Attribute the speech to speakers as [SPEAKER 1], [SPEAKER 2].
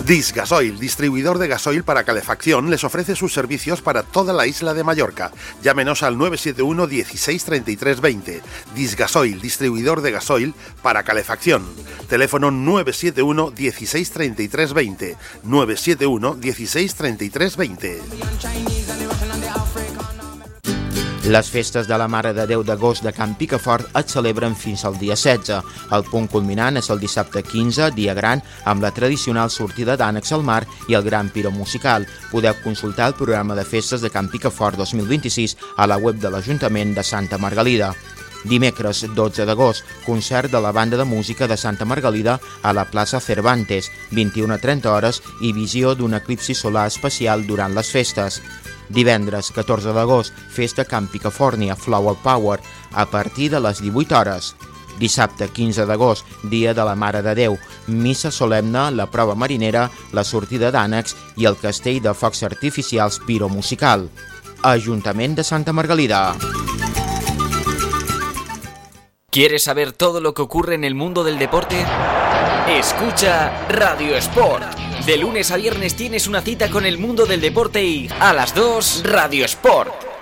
[SPEAKER 1] Disgasoil, distribuidor de gasoil para calefacción, les ofrece sus servicios para toda la isla de Mallorca. Llámenos al 971 16 33 20. Disgasoil, distribuidor de gasoil para calefacción. Teléfono 971 16 33 20. 971 16 33 20.
[SPEAKER 2] Les festes de la Mare de Déu d'agost de Can Picafort es celebren fins al dia 16. El punt culminant és el dissabte 15, dia gran, amb la tradicional sortida d'ànecs al mar i el gran piro musical. Podeu consultar el programa de festes de Can Picafort 2026 a la web de l'Ajuntament de Santa Margalida. Dimecres 12 d'agost, concert de la banda de música de Santa Margalida a la plaça Cervantes, 21:30 hores i visió d'un eclipsi solar especial durant les festes. Divendres 14 d'agost, festa Camp Picafòrnia Flower Power a partir de les 18 hores. Dissabte 15 d'agost, dia de la Mare de Déu, missa solemne, la prova marinera, la sortida d'ànecs i el castell de focs artificials piromusical. Ajuntament de Santa Margalida.
[SPEAKER 3] ¿Quieres saber todo lo que ocurre en el mundo del deporte? Escucha Radio Sport. De lunes a viernes tienes una cita con el mundo del deporte y a las 2 Radio Sport.